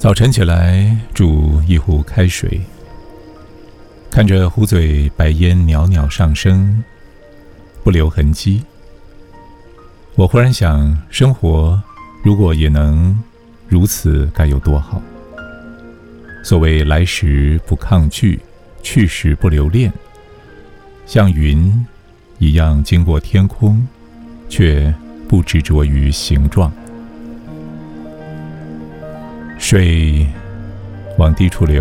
早晨起来，煮一壶开水，看着壶嘴白烟袅袅上升，不留痕迹。我忽然想，生活如果也能如此，该有多好。所谓来时不抗拒，去时不留恋，像云一样经过天空，却不执着于形状。水往低处流，